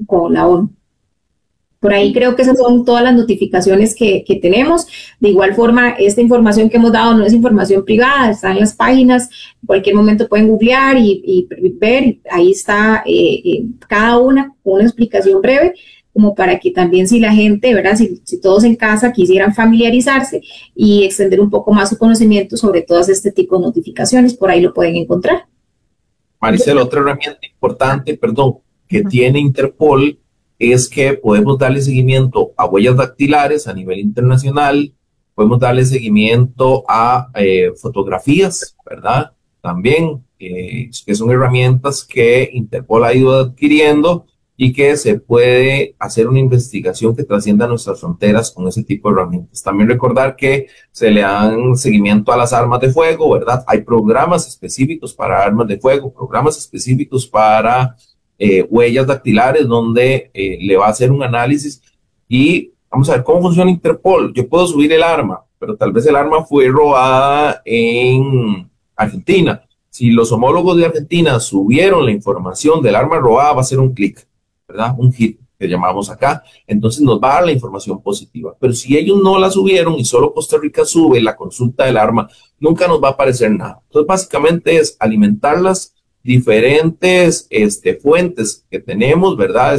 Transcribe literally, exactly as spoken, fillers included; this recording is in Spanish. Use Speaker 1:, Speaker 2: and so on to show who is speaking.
Speaker 1: con la ONU. Por ahí creo que esas son todas las notificaciones que, que tenemos. De igual forma, esta información que hemos dado no es información privada, está en las páginas, en cualquier momento pueden googlear y, y ver, ahí está eh, eh, cada una con una explicación breve, como para que también si la gente, ¿verdad? Si, si todos en casa quisieran familiarizarse y extender un poco más su conocimiento sobre todas este tipo de notificaciones, por ahí lo pueden encontrar.
Speaker 2: Maricela, otra herramienta importante, perdón, que uh-huh. tiene Interpol es que podemos darle seguimiento a huellas dactilares a nivel internacional, podemos darle seguimiento a eh, fotografías, ¿verdad? También, eh, que son herramientas que Interpol ha ido adquiriendo y que se puede hacer una investigación que trascienda nuestras fronteras con ese tipo de herramientas. También recordar que se le dan seguimiento a las armas de fuego, ¿verdad? Hay programas específicos para armas de fuego, programas específicos para eh, huellas dactilares, donde eh, le va a hacer un análisis y vamos a ver cómo funciona Interpol. Yo puedo subir el arma, pero tal vez el arma fue robada en Argentina. Si los homólogos de Argentina subieron la información del arma robada, va a ser un clic, ¿verdad? Un hit que llamamos acá, entonces nos va a dar la información positiva. Pero si ellos no la subieron y solo Costa Rica sube la consulta del arma, nunca nos va a aparecer nada. Entonces básicamente es alimentar las diferentes este, fuentes que tenemos, ¿verdad?